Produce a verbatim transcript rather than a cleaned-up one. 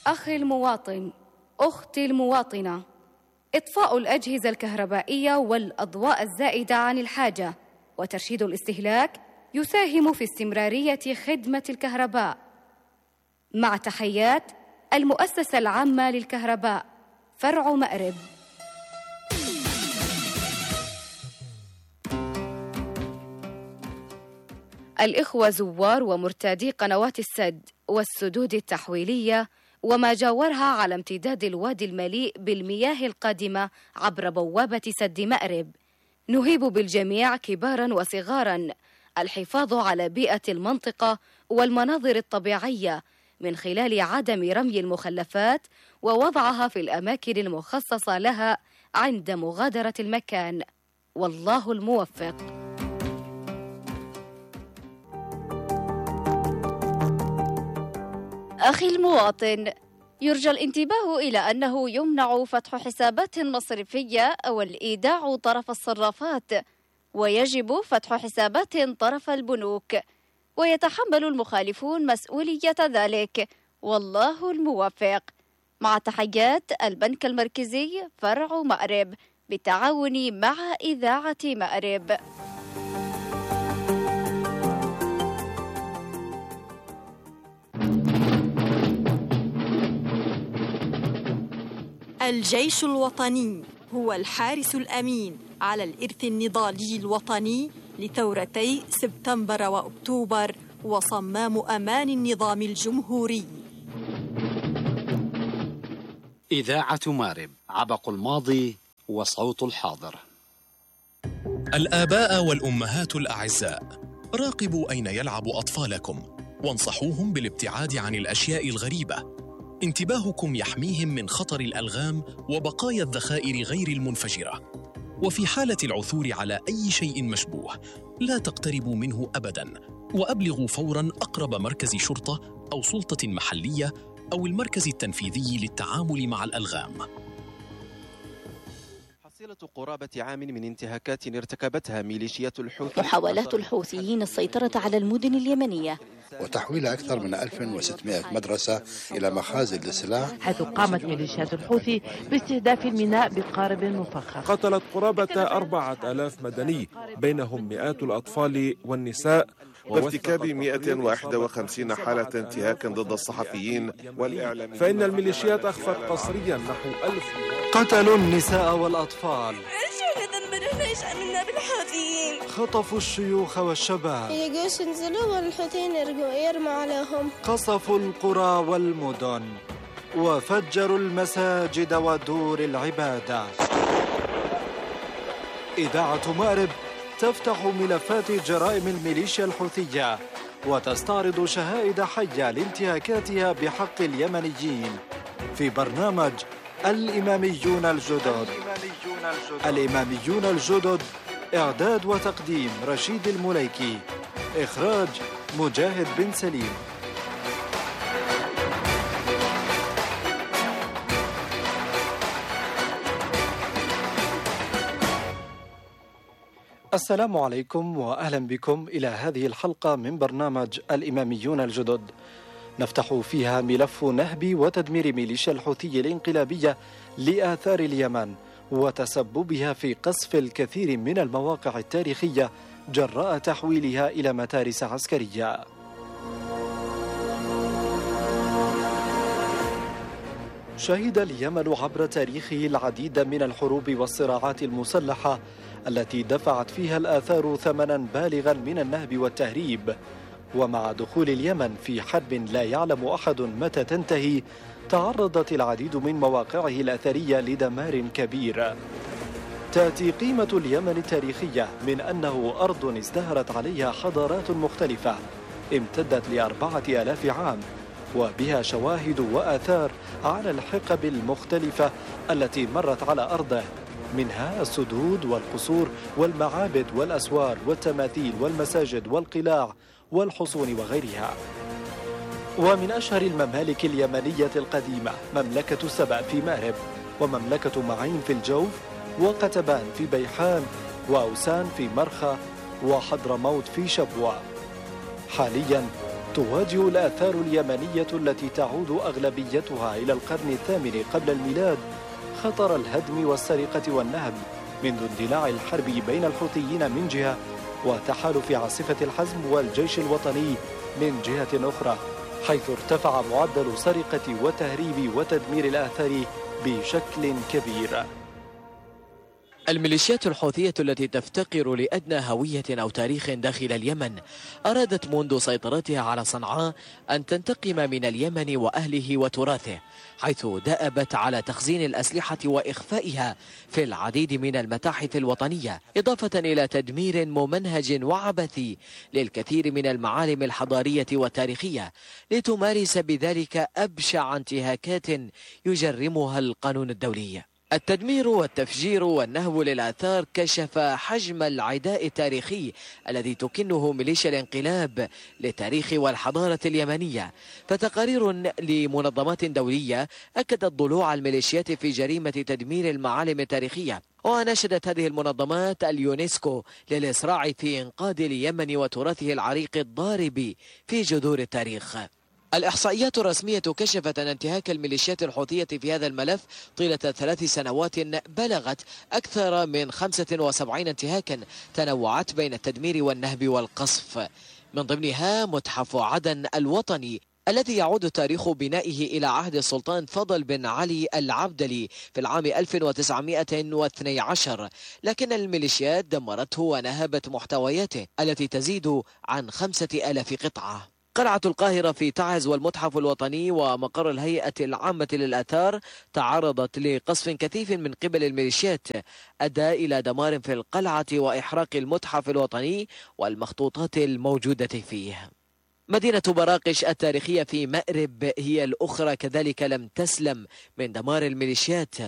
أخي المواطن، أختي المواطنة، إطفاء الأجهزة الكهربائية والأضواء الزائدة عن الحاجة وترشيد الاستهلاك يساهم في استمرارية خدمة الكهرباء. مع تحيات المؤسسة العامة للكهرباء، فرع مأرب. الإخوة زوار ومرتادي قنوات السد والسدود التحويلية وما جاورها على امتداد الوادي المليء بالمياه القادمة عبر بوابة سد مأرب، نهيب بالجميع كباراً وصغاراً الحفاظ على بيئة المنطقة والمناظر الطبيعية من خلال عدم رمي المخلفات ووضعها في الأماكن المخصصة لها عند مغادرة المكان، والله الموفق. أخي المواطن، يرجى الانتباه إلى أنه يمنع فتح حسابات مصرفية أو الإيداع طرف الصرافات، ويجب فتح حسابات طرف البنوك، ويتحمل المخالفون مسؤولية ذلك، والله الموفق. مع تحيات البنك المركزي فرع مأرب بالتعاون مع إذاعة مأرب. الجيش الوطني هو الحارس الأمين على الإرث النضالي الوطني لثورتي سبتمبر وأكتوبر، وصمام أمان النظام الجمهوري. إذاعة مأرب، عبق الماضي وصوت الحاضر. الآباء والأمهات الأعزاء، راقبوا أين يلعب أطفالكم وانصحوهم بالابتعاد عن الأشياء الغريبة. انتباهكم يحميهم من خطر الألغام وبقايا الذخائر غير المنفجرة. وفي حالة العثور على أي شيء مشبوه لا تقتربوا منه أبداً، وأبلغوا فوراً أقرب مركز شرطة أو سلطة محلية أو المركز التنفيذي للتعامل مع الألغام. حصيلة قرابة عام من انتهاكات ارتكبتها ميليشيات الحوثي، محاولات الحوثيين السيطرة على المدن اليمنية وتحويل أكثر من ألف وستمائة مدرسة إلى مخازن للسلاح، حيث قامت ميليشيات الحوثي باستهداف الميناء بقارب مفخخ. قتلت قرابة أربعة آلاف مدني، بينهم مئات الأطفال والنساء، وارتكاب مئة وواحد وخمسين حالة انتهاك ضد الصحفيين والإعلاميين. فإن الميليشيات أخفت قسريا نحو ألف. قتلوا النساء والأطفال، شو ذنبنا؟ ليش عملنا بالحوثيين؟ خطفوا الشيوخ والشباب، يجوش ينزلوا والحوثيين يرموا عليهم، قصفوا القرى والمدن، وفجروا المساجد ودور العبادة. إذاعة مأرب تفتح ملفات جرائم الميليشيا الحوثية وتستعرض شهائد حية لانتهاكاتها بحق اليمنيين في برنامج الإماميون الجدد. الإماميون الجدد، إعداد وتقديم رشيد المليكي، إخراج مجاهد بن سليم. السلام عليكم وأهلا بكم إلى هذه الحلقة من برنامج الإماميون الجدد، نفتح فيها ملف نهب وتدمير ميليشيا الحوثي الانقلابية لآثار اليمن وتسببها في قصف الكثير من المواقع التاريخية جراء تحويلها إلى متارس عسكرية. شهد اليمن عبر تاريخه العديد من الحروب والصراعات المسلحة التي دفعت فيها الآثار ثمنا بالغا من النهب والتهريب، ومع دخول اليمن في حرب لا يعلم أحد متى تنتهي تعرضت العديد من مواقعه الأثرية لدمار كبير. تأتي قيمة اليمن التاريخية من أنه أرض ازدهرت عليها حضارات مختلفة امتدت لأربعة آلاف عام، وبها شواهد وآثار على الحقب المختلفة التي مرت على أرضه، منها السدود والقصور والمعابد والأسوار والتماثيل والمساجد والقلاع والحصون وغيرها. ومن أشهر الممالك اليمنية القديمة مملكة سبأ في مأرب، ومملكة معين في الجوف، وقتبان في بيحان، وأوسان في مرخى، وحضرموت في شبوة. حاليا تواجه الآثار اليمنية التي تعود أغلبيتها إلى القرن الثامن قبل الميلاد خطر الهدم والسرقة والنهب منذ اندلاع الحرب بين الحوثيين من جهة وتحالف عاصفة الحزم والجيش الوطني من جهة أخرى، حيث ارتفع معدل سرقة وتهريب وتدمير الآثار بشكل كبير. الميليشيات الحوثية التي تفتقر لأدنى هوية أو تاريخ داخل اليمن أرادت منذ سيطرتها على صنعاء أن تنتقم من اليمن وأهله وتراثه، حيث دأبت على تخزين الأسلحة وإخفائها في العديد من المتاحف الوطنية، إضافة إلى تدمير ممنهج وعبثي للكثير من المعالم الحضارية والتاريخية، لتمارس بذلك أبشع انتهاكات يجرمها القانون الدولي. التدمير والتفجير والنهب للآثار كشف حجم العداء التاريخي الذي تكنه ميليشيا الانقلاب للتاريخ والحضارة اليمنية، فتقارير لمنظمات دولية أكدت ضلوع الميليشيات في جريمة تدمير المعالم التاريخية، ونشدت هذه المنظمات اليونسكو للإسراع في إنقاذ اليمن وتراثه العريق الضارب في جذور التاريخ. الإحصائيات الرسمية كشفت أن انتهاك الميليشيات الحوثية في هذا الملف طيلة ثلاث سنوات بلغت أكثر من خمسة وسبعين انتهاكا تنوعت بين التدمير والنهب والقصف، من ضمنها متحف عدن الوطني الذي يعود تاريخ بنائه إلى عهد السلطان فضل بن علي العبدلي في العام ألف وتسعمائة واثني عشر، لكن الميليشيات دمرته ونهبت محتوياته التي تزيد عن خمسة آلاف قطعة. قلعة القاهرة في تعز والمتحف الوطني ومقر الهيئة العامة للآثار تعرضت لقصف كثيف من قبل الميليشيات أدى إلى دمار في القلعة وإحراق المتحف الوطني والمخطوطات الموجودة فيه. مدينة براقش التاريخية في مأرب هي الأخرى كذلك لم تسلم من دمار الميليشيات،